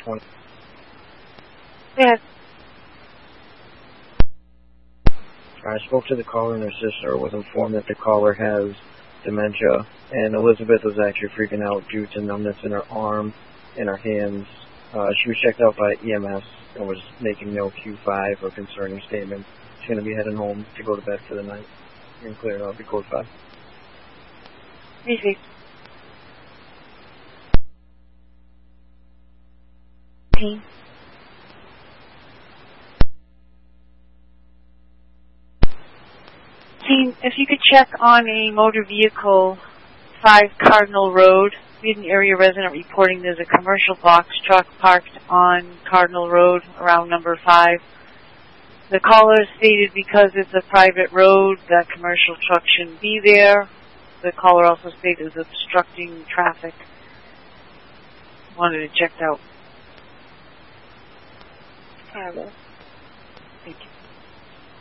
20. Yes. I spoke to the caller and her sister. Was informed that the caller has dementia, and Elizabeth was actually freaking out due to numbness in her arm and her hands. She was checked out by EMS and was making no Q5 or concerning statements. She's going to be heading home to go to bed for the night and clear out the code 5. Easy. Team. Team, if you could check on a motor vehicle, 5 Cardinal Road. We had an area resident reporting there's a commercial box truck parked on Cardinal Road around number 5. The caller stated because it's a private road, that commercial truck shouldn't be there. The caller also stated it's obstructing traffic. Wanted it checked out. I will. Thank you.